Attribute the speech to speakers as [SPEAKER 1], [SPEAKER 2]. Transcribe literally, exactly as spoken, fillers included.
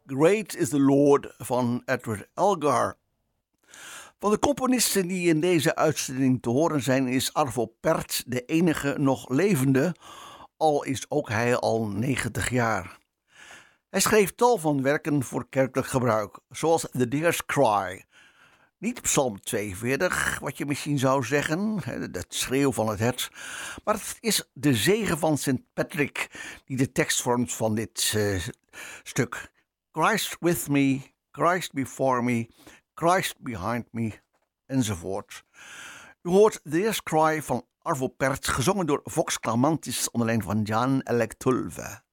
[SPEAKER 1] Great is the Lord van Edward Elgar. Van de componisten die in deze uitzending te horen zijn is Arvo Pärt de enige nog levende, al is ook hij al negentig jaar. Hij schreef tal van werken voor kerkelijk gebruik, zoals The Deer's Cry. Niet Psalm tweeënveertig, wat je misschien zou zeggen, het schreeuw van het hert, maar het is de zegen van Saint Patrick die de tekst vormt van dit uh, stuk. Christ with me, Christ before me, Christ behind me, enzovoort. U hoort The Deer's Cry van Arvo Pärt, gezongen door Vox Clamantis onder leiding van Jan Electulve.